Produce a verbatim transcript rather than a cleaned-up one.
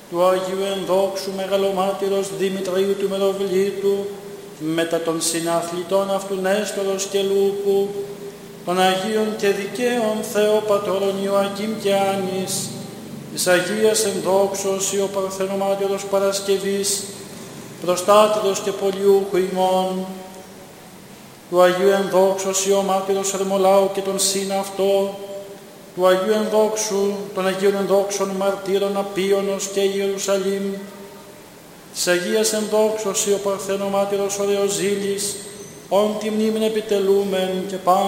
του Αγίου Ενδόξου Μεγαλομάρτυρος Δημητρίου του Μεροβιλίτου, μετά των συναθλητών αυτού Νέστορος και Λούπου, των Αγίων και δικαίων Θεοπατώρων Ιωακήμ και Άνης, της Αγίας Ενδόξος ο Παρθενομάρτυρος Παρασκευής, προστάτηρος και πολιούχου ημών, του Αγίου Ενδόξος ο Μάρτυρος Ερμολάου και τον σύν αυτό, του Αγίου Ενδόξου, των Αγίων Ενδόξων Μαρτύρων Απίωνος και Ιερουσαλήμ, της Αγίας Ενδόξος ο Παρθενομάρτυρος Ωρεοζήλης, όν τη μνήμην επιτελούμεν και πάντα